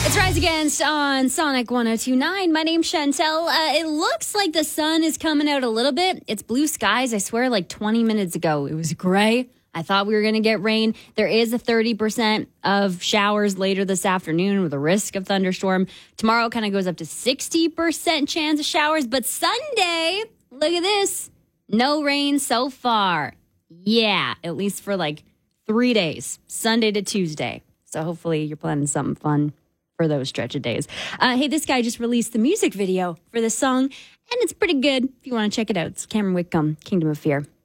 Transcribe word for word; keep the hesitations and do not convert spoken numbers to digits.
It's Rise Against on Sonic one oh two point nine. My name's Chantel. Uh, it looks like the sun is coming out a little bit. It's blue skies. I swear like twenty minutes ago, it was gray. I thought we were going to get rain. There is a thirty percent of showers later this afternoon with a risk of thunderstorm. Tomorrow kind of goes up to sixty percent chance of showers. But Sunday, look at this. No rain so far. Yeah, at least for like three days, Sunday to Tuesday. So hopefully you're planning something fun for those stretch of days. Uh, hey, this guy just released the music video for this song, and it's pretty good. If you want to check it out, it's Cameron Whitcomb, Kingdom of Fear.